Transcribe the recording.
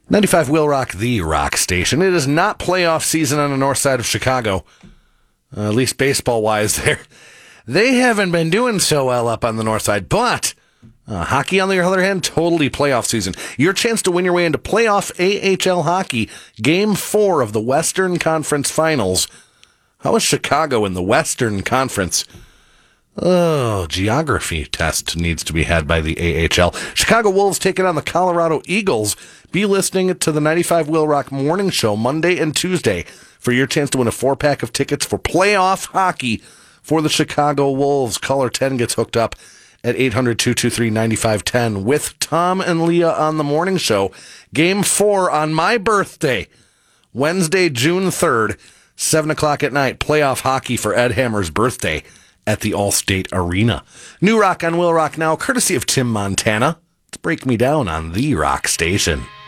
95 Will Rock, the rock station. It is not playoff season on the north side of Chicago, at least baseball-wise. They haven't been doing so well up on the north side, but hockey, on the other hand, totally playoff season. Your chance to win your way into playoff AHL hockey, Game 4 of the Western Conference Finals. How is Chicago in the Western Conference? Oh, geography test needs to be had by the AHL. Chicago Wolves taking on the Colorado Eagles. Be listening to the 95 Will Rock Morning Show Monday and Tuesday for your chance to win a 4-pack of tickets for playoff hockey for the Chicago Wolves. Caller 10 gets hooked up at 800-223-9510 with Tom and Leah on the morning show. Game 4 on my birthday, Wednesday, June 3rd, 7 o'clock at night. Playoff hockey for Ed Hammer's birthday at the Allstate Arena. New Rock on Will Rock now, courtesy of Tim Montana. Let's break me down on the rock station.